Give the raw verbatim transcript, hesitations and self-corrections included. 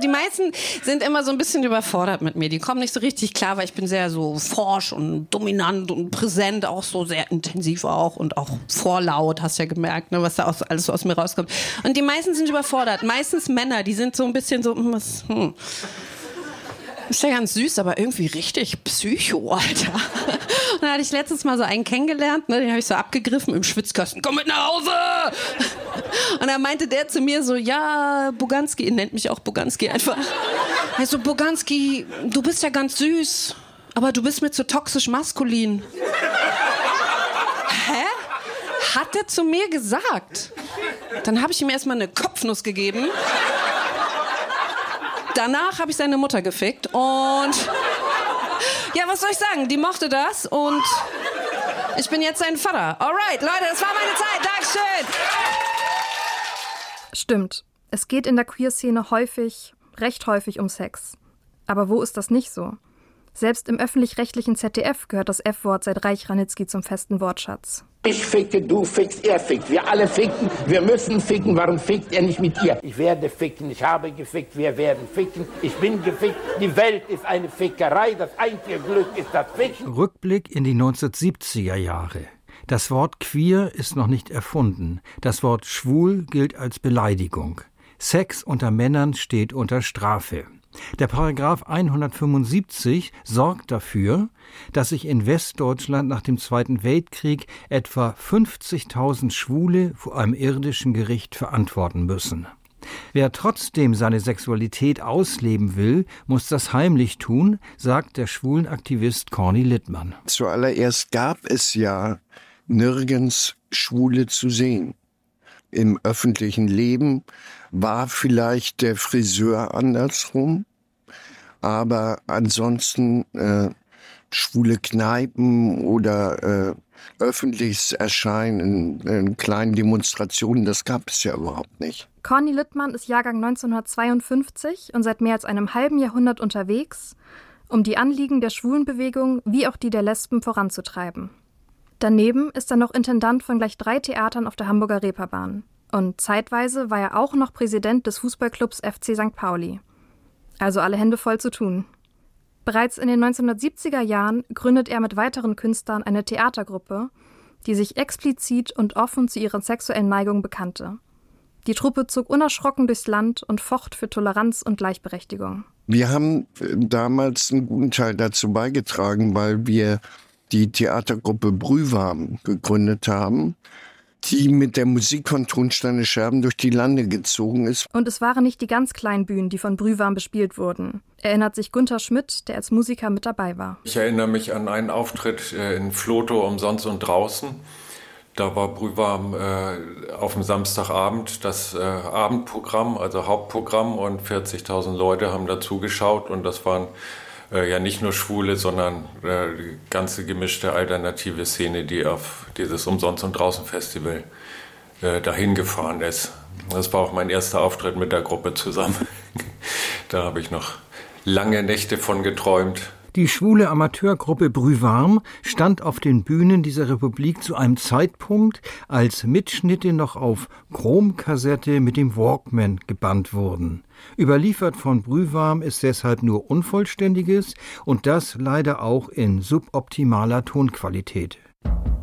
meisten sind immer so ein bisschen überfordert mit mir. Die kommen nicht so richtig klar, weil ich bin sehr so forsch und dominant und präsent, auch so sehr intensiv auch und auch vorlaut, hast du ja gemerkt, ne, was da aus, alles so aus mir rauskommt. Und die meisten sind überfordert. Meistens Männer, die sind so ein bisschen so, hm, was, hm. Ist ja ganz süß, aber irgendwie richtig Psycho, Alter. Und da hatte ich letztens mal so einen kennengelernt, ne, den habe ich so abgegriffen im Schwitzkasten. Komm mit nach Hause! Und dann meinte der zu mir so, ja, Buganski, er nennt mich auch Buganski einfach. Er so, Buganski, du bist ja ganz süß, aber du bist mir zu toxisch maskulin. Hä? Hat er zu mir gesagt? Dann habe ich ihm erstmal eine Kopfnuss gegeben. Danach habe ich seine Mutter gefickt und ja, was soll ich sagen? Die mochte das und ich bin jetzt sein Vater. Alright, Leute, das war meine Zeit. Dankeschön. Stimmt. Es geht in der Queer-Szene häufig, recht häufig um Sex. Aber wo ist das nicht so? Selbst im öffentlich-rechtlichen Z D F gehört das F-Wort seit Reich Ranitzky zum festen Wortschatz. Ich ficke, du fickst, er fickt. Wir alle ficken, wir müssen ficken. Warum fickt er nicht mit ihr? Ich werde ficken, ich habe gefickt, wir werden ficken. Ich bin gefickt, die Welt ist eine Fickerei. Das einzige Glück ist das Ficken. Rückblick in die neunzehnhundertsiebziger Jahre. Das Wort queer ist noch nicht erfunden. Das Wort schwul gilt als Beleidigung. Sex unter Männern steht unter Strafe. Der Paragraph hundertfünfundsiebzig sorgt dafür, dass sich in Westdeutschland nach dem Zweiten Weltkrieg etwa fünfzigtausend Schwule vor einem irdischen Gericht verantworten müssen. Wer trotzdem seine Sexualität ausleben will, muss das heimlich tun, sagt der Schwulenaktivist Corny Littmann. Zuallererst gab es ja nirgends Schwule zu sehen. Im öffentlichen Leben war vielleicht der Friseur andersrum, aber ansonsten äh, schwule Kneipen oder äh, öffentliches Erscheinen in, in kleinen Demonstrationen, das gab es ja überhaupt nicht. Corny Littmann ist Jahrgang neunzehnhundertzweiundfünfzig und seit mehr als einem halben Jahrhundert unterwegs, um die Anliegen der Schwulenbewegung wie auch die der Lesben voranzutreiben. Daneben ist er noch Intendant von gleich drei Theatern auf der Hamburger Reeperbahn. Und zeitweise war er auch noch Präsident des Fußballclubs F C Sankt Pauli. Also alle Hände voll zu tun. Bereits in den neunzehnhundertsiebziger Jahren gründet er mit weiteren Künstlern eine Theatergruppe, die sich explizit und offen zu ihren sexuellen Neigungen bekannte. Die Truppe zog unerschrocken durchs Land und focht für Toleranz und Gleichberechtigung. Wir haben damals einen guten Teil dazu beigetragen, weil wir die Theatergruppe Brühwarm gegründet haben, die mit der Musik von Tonsteine Scherben durch die Lande gezogen ist. Und es waren nicht die ganz kleinen Bühnen, die von Brühwarm bespielt wurden, erinnert sich Gunther Schmidt, der als Musiker mit dabei war. Ich erinnere mich an einen Auftritt in Floto umsonst und draußen. Da war Brühwarm äh, auf dem Samstagabend das äh, Abendprogramm, also Hauptprogramm, und vierzigtausend Leute haben dazu geschaut und das waren Äh, ja nicht nur Schwule, sondern äh, die ganze gemischte alternative Szene, die auf dieses Umsonst- und Draußen-Festival äh, dahin gefahren ist. Das war auch mein erster Auftritt mit der Gruppe zusammen. Da habe ich noch lange Nächte von geträumt. Die schwule Amateurgruppe Brühwarm stand auf den Bühnen dieser Republik zu einem Zeitpunkt, als Mitschnitte noch auf Chromkassette mit dem Walkman gebannt wurden. Überliefert von Brühwarm ist deshalb nur Unvollständiges und das leider auch in suboptimaler Tonqualität.